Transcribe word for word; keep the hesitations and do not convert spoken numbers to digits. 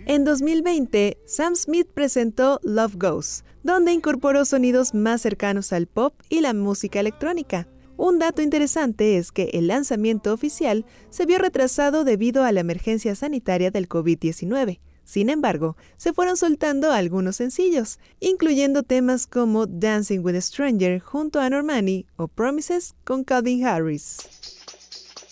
En dos mil veinte, Sam Smith presentó Love Goes, donde incorporó sonidos más cercanos al pop y la música electrónica. Un dato interesante es que el lanzamiento oficial se vio retrasado debido a la emergencia sanitaria del covid diecinueve. Sin embargo, se fueron soltando algunos sencillos, incluyendo temas como Dancing with a Stranger junto a Normani o Promises con Calvin Harris.